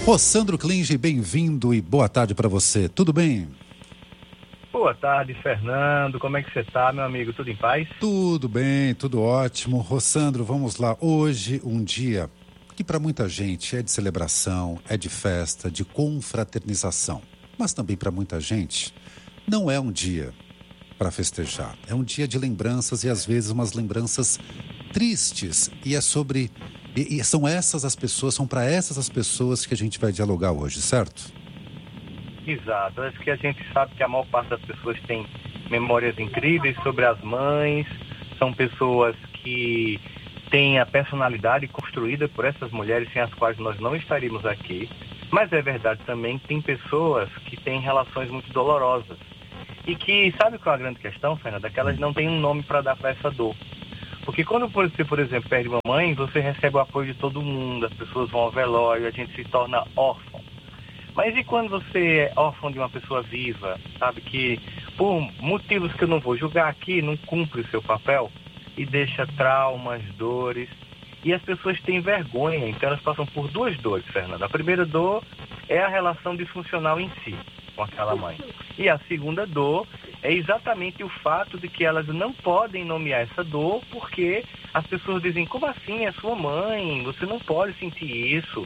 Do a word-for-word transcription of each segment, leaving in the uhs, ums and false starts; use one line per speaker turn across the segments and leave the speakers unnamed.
Rossandro Klinge, bem-vindo e boa tarde para você. Tudo bem?
Boa tarde, Fernando. Como é que você tá, meu amigo? Tudo em paz?
Tudo bem, tudo ótimo. Rossandro, vamos lá. Hoje, um dia que para muita gente é de celebração, é de festa, de confraternização. Mas também para muita gente não é um dia para festejar. É um dia de lembranças e às vezes umas lembranças tristes. E é sobre... E, e são essas as pessoas, são para essas as pessoas que a gente vai dialogar hoje, certo?
Exato. Acho que a gente sabe que a maior parte das pessoas tem memórias incríveis sobre as mães. São pessoas que têm a personalidade construída por essas mulheres sem as quais nós não estaríamos aqui. Mas é verdade também que tem pessoas que têm relações muito dolorosas. E que, sabe qual é a grande questão, Fernanda? Que elas não têm um nome para dar para essa dor. Porque quando você, por exemplo, perde uma mãe, você recebe o apoio de todo mundo, as pessoas vão ao velório, a gente se torna órfão. Mas e quando você é órfão de uma pessoa viva, sabe, que por motivos que eu não vou julgar aqui, não cumpre o seu papel e deixa traumas, dores, e as pessoas têm vergonha, então elas passam por duas dores, Fernanda. A primeira dor é a relação disfuncional em si com aquela mãe. E a segunda dor é exatamente o fato de que elas não podem nomear essa dor porque as pessoas dizem, como assim, é sua mãe, você não pode sentir isso.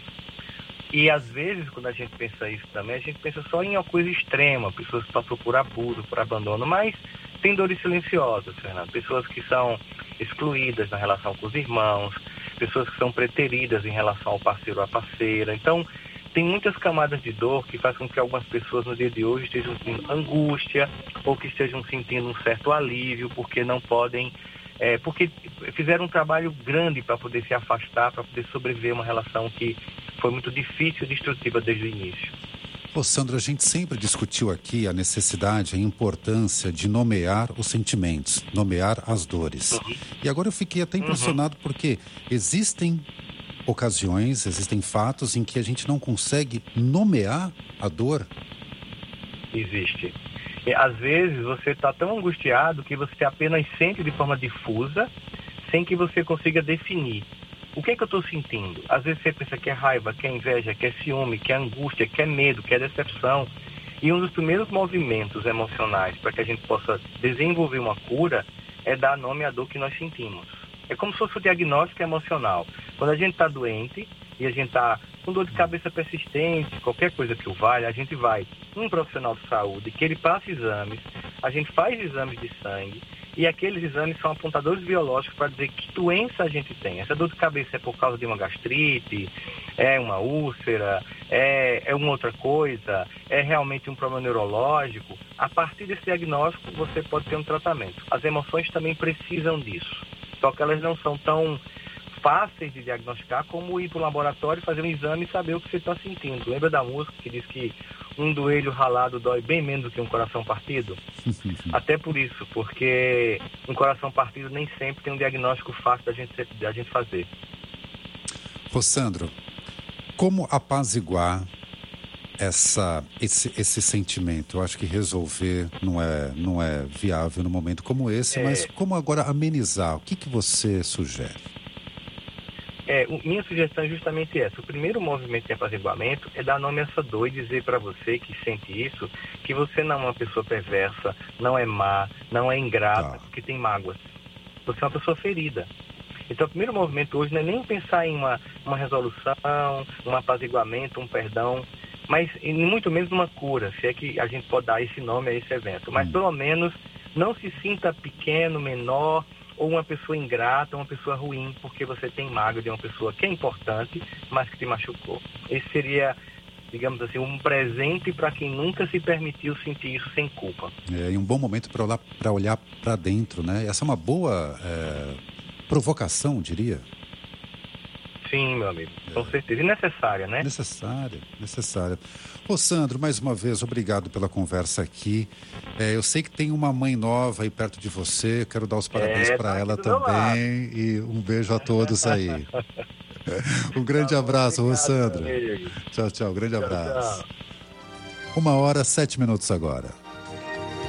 E às vezes, quando a gente pensa isso também, a gente pensa só em uma coisa extrema, pessoas que passam por abuso, por abandono, mas tem dores silenciosas, Fernando. Pessoas que são excluídas na relação com os irmãos, pessoas que são preteridas em relação ao parceiro ou à parceira. Então, tem muitas camadas de dor que fazem com que algumas pessoas no dia de hoje estejam sentindo angústia ou que estejam sentindo um certo alívio porque não podem, é, porque fizeram um trabalho grande para poder se afastar, para poder sobreviver a uma relação que foi muito difícil e destrutiva desde o início.
Ô Sandro, a gente sempre discutiu aqui a necessidade, a importância de nomear os sentimentos, nomear as dores. Uhum. E agora eu fiquei até impressionado uhum. porque existem ocasiões, existem fatos em que a gente não consegue nomear a dor.
Existe. E, às vezes você está tão angustiado que você apenas sente de forma difusa, sem que você consiga definir. O que é que eu estou sentindo? Às vezes você pensa que é raiva, que é inveja, que é ciúme, que é angústia, que é medo, que é decepção. E um dos primeiros movimentos emocionais para que a gente possa desenvolver uma cura é dar nome à dor que nós sentimos. É como se fosse o diagnóstico emocional. Quando a gente está doente e a gente está com dor de cabeça persistente, qualquer coisa que o valha, a gente vai um profissional de saúde que ele passa exames, a gente faz exames de sangue e aqueles exames são apontadores biológicos para dizer que doença a gente tem. Essa dor de cabeça é por causa de uma gastrite, é uma úlcera, é, é uma outra coisa, é realmente um problema neurológico. A partir desse diagnóstico você pode ter um tratamento. As emoções também precisam disso. Só que elas não são tão fáceis de diagnosticar como ir para o laboratório, fazer um exame e saber o que você está sentindo. Lembra da música que diz que um joelho ralado dói bem menos do que um coração partido? Até por isso, porque um coração partido nem sempre tem um diagnóstico fácil da gente, da gente fazer.
Rossandro, como apaziguar essa, esse, esse sentimento? Eu acho que resolver não é, não é viável num momento como esse, é... mas como agora amenizar? O que, que você sugere?
É, minha sugestão é justamente essa. O primeiro movimento de apaziguamento é dar nome a essa dor e dizer para você que sente isso, que você não é uma pessoa perversa, não é má, não é ingrata, ah. porque tem mágoas. Você é uma pessoa ferida. Então, o primeiro movimento hoje não é nem pensar em uma, uma resolução, um apaziguamento, um perdão, mas muito menos uma cura, se é que a gente pode dar esse nome a esse evento. Mas, hum. pelo menos, não se sinta pequeno, menor, ou uma pessoa ingrata, uma pessoa ruim, porque você tem mágoa de uma pessoa que é importante, mas que te machucou. Esse seria, digamos assim, um presente para quem nunca se permitiu sentir isso sem culpa.
É, e um bom momento para olhar para olhar para dentro, né? Essa é uma boa é, provocação, diria.
Sim, meu amigo, com é. certeza. E necessária, né?
Necessária, necessária. Ô, Sandro, mais uma vez, obrigado pela conversa aqui. É, eu sei que tem uma mãe nova aí perto de você, eu quero dar os parabéns é, para tá ela também. E um beijo a todos aí. Um grande tá abraço, bom, obrigado, Sandro. Tchau, tchau, grande tchau, abraço. Tchau. Uma hora, sete minutos agora.